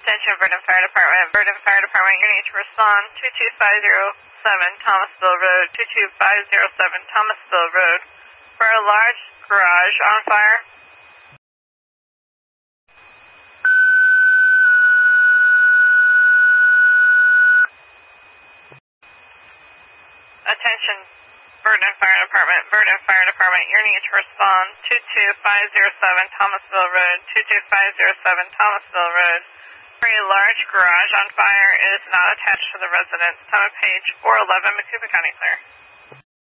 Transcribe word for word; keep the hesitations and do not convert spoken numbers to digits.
Attention, Verdun Fire Department. Verdun Fire Department, you need to respond. two two five zero seven Thomasville Road. two two five zero seven Thomasville Road. For a large garage on fire. Attention, Verdun Fire Department. Verdun Fire Department, you need to respond. two two five zero seven Thomasville Road. two two five zero seven Thomasville Road. For a large garage on fire. It is not attached to the residence. Time of page four eleven, Macoupin County, clear.